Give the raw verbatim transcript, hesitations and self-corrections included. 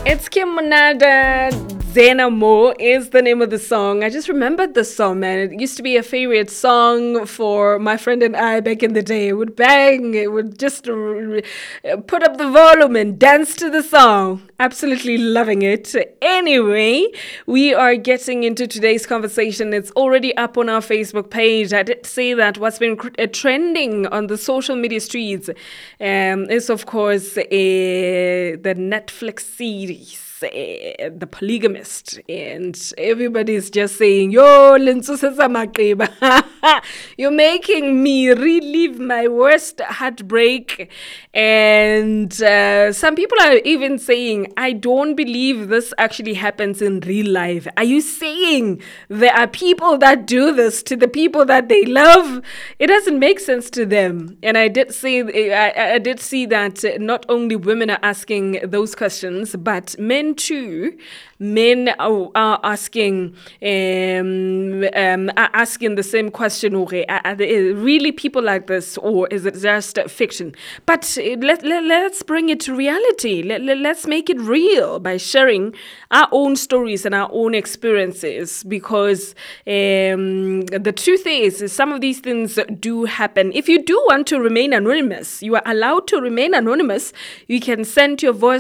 It's Kim Monada. Zena Mo is the name of the song. I just remembered the song, man. It used to be a favorite song for my friend and I back in the day. It would bang. It would just uh, put up the volume and dance to the song. Absolutely loving it. Anyway, we are getting into today's conversation. It's already up on our Facebook page. I did say that what's been uh, trending on the social media streets um, is, of course, uh, the Netflix series. Uh, the Polygamist, and everybody's just saying, yo, you're making me relive my worst heartbreak. And uh, some people are even saying, I don't believe this actually happens in real life. Are you saying there are people that do this to the people that they love? It doesn't make sense to them. And I did say, I, I did see that not only women are asking those questions, but men too. Men are, are asking um, um, are asking the same question. Okay, are, are there really people like this, or is it just fiction? But let, let, let's bring it to reality. Let, let, let's make it real by sharing our own stories and our own experiences, because um, the truth is, some of these things do happen. If you do want to remain anonymous, you are allowed to remain anonymous. You can send your voice